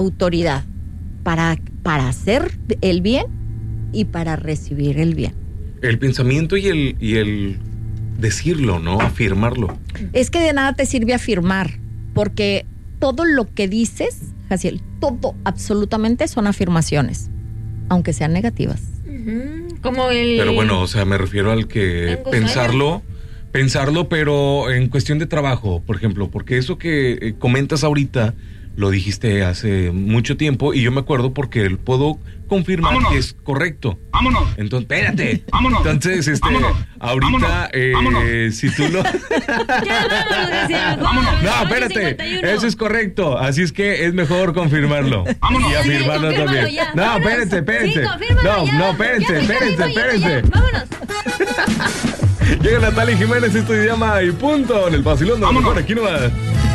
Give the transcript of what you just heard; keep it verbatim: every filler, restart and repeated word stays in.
autoridad para, para hacer el bien y para recibir el bien. El pensamiento y el, y el decirlo, ¿no? Afirmarlo. Es que de nada te sirve afirmar, porque todo lo que dices, Jaciel, todo absolutamente son afirmaciones, aunque sean negativas. Uh-huh. Como el... Pero bueno, o sea, me refiero al que pensarlo, pensarlo, pero en cuestión de trabajo, por ejemplo, porque eso que eh, comentas ahorita lo dijiste hace mucho tiempo y yo me acuerdo porque puedo confirmar Vámonos. que es correcto. Vámonos. Entonces, espérate. Vámonos. Entonces, este, Vámonos. ahorita, Vámonos. Eh, Vámonos. si tú lo... Vámonos. No, espérate. Eso es correcto. Así es que es mejor confirmarlo. Vámonos. Y afirmarlo sí, también. ya. No, Vámonos. espérense, espérense. Sí, confírmalo no, ya. no, espérense, Ya, espérense, confírmalo, ya, espérense. ya. Vámonos. Llega Natalia Jiménez, esto se llama Y Punto, en el vacilón de la mejor, aquí nomás.